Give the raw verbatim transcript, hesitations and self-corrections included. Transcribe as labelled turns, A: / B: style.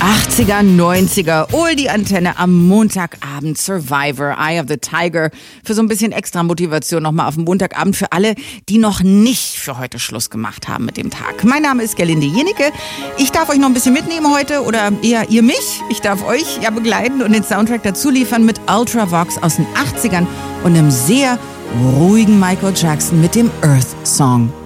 A: achtziger, neunziger, Oldie Antenne am Montagabend, Survivor, Eye of the Tiger, für so ein bisschen extra Motivation nochmal auf den Montagabend für alle, die noch nicht für heute Schluss gemacht haben mit dem Tag. Mein Name ist Gerlinde Jenecke. Ich darf euch noch ein bisschen mitnehmen heute, oder eher ihr mich. Ich darf euch ja begleiten und den Soundtrack dazu liefern mit Ultravox aus den achtzigern und einem sehr ruhigen Michael Jackson mit dem Earth Song.